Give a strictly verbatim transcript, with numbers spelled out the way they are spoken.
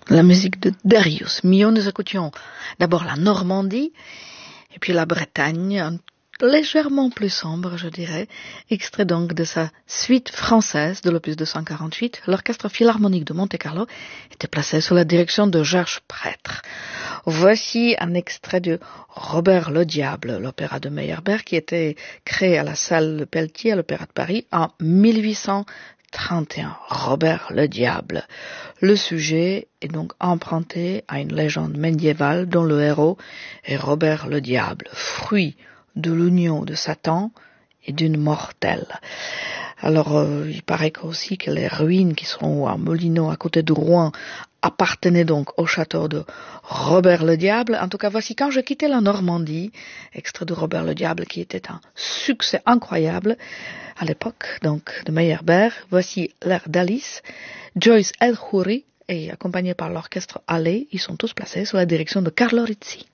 La musique de Darius Milhaud. Nous écoutions d'abord la Normandie, et puis la Bretagne, légèrement plus sombre, je dirais, extrait donc de sa suite française de l'opus deux cent quarante-huit. L'Orchestre Philharmonique de Monte-Carlo était placé sous la direction de Georges Prêtre. Voici un extrait de Robert le Diable, l'opéra de Meyerbeer, qui était créé à la salle Pelletier à l'Opéra de Paris en mille huit cent trente et un. Robert le Diable. Le sujet est donc emprunté à une légende médiévale dont le héros est Robert le Diable, fruit de l'union de Satan et d'une mortelle. Alors, euh, il paraît aussi que les ruines qui sont à Molineux, à côté de Rouen, appartenaient donc au château de Robert le Diable. En tout cas, voici Quand je quittais la Normandie, extrait de Robert le Diable, qui était un succès incroyable à l'époque, donc de Meyerbeer. Voici l'air d'Alice, Joyce El Khoury, et accompagné par l'orchestre Hallé, ils sont tous placés sous la direction de Carlo Rizzi.